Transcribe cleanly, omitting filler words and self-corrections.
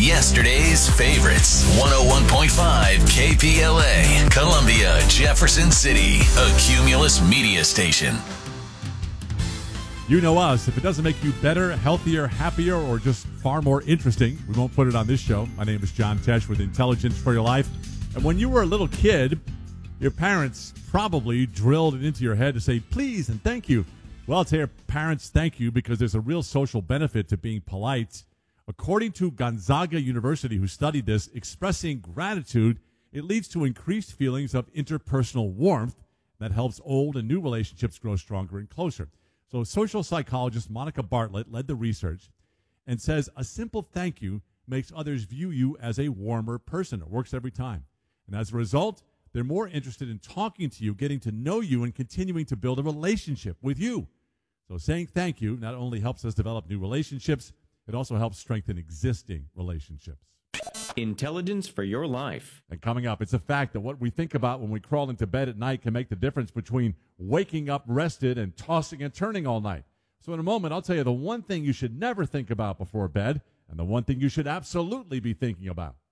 Yesterday's favorites. 101.5 KPLA, Columbia, Jefferson City, a Cumulus media station. You know us. If it doesn't make you better, healthier, happier, or just far more interesting, we won't put it on this show. My name is John Tesh with Intelligence for Your Life. And when you were a little kid, your parents probably drilled it into your head to say please and thank you. Well, to your parents, thank you, because there's a real social benefit to being polite. According to Gonzaga University, who studied this, expressing gratitude, it leads to increased feelings of interpersonal warmth that helps old and new relationships grow stronger and closer. So social psychologist Monica Bartlett led the research and says a simple thank you makes others view you as a warmer person. It works every time. And as a result, they're more interested in talking to you, getting to know you, and continuing to build a relationship with you. So saying thank you not only helps us develop new relationships, it also helps strengthen existing relationships. Intelligence for your life. And coming up, it's a fact that what we think about when we crawl into bed at night can make the difference between waking up rested and tossing and turning all night. So in a moment, I'll tell you the one thing you should never think about before bed and the one thing you should absolutely be thinking about.